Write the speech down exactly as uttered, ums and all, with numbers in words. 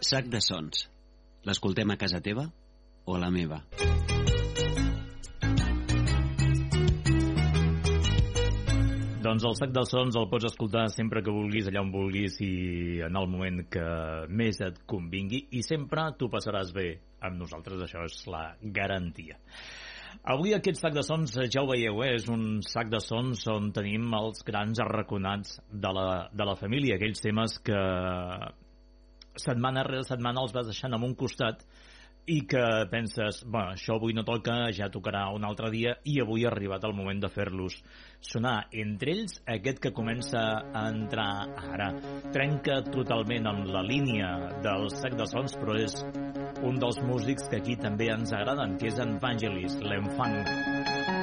Sac de sons. L'escoltem a casa teva o a la meva? Doncs el Sac de Sons el pots escoltar sempre que vulguis, allà on vulguis i en el moment que més et convingui, i sempre t'ho passaràs bé amb nosaltres, això és la garantia. Avui aquest Sac de Sons, ja ho veieu, eh? És un sac de sons on tenim els grans arraconats de la, de la família, aquells temes que setmana rere setmana els vas deixant en un costat i que penses, bueno, això avui no toca, ja tocarà un altre dia, i avui ha arribat el moment de fer-los sonar. Entre ells, aquest que comença a entrar ara. Trenca totalment amb la línia del Sac de Sons, però és un dels músics que aquí també ens agraden, que és en Vangelis, l'Enfant.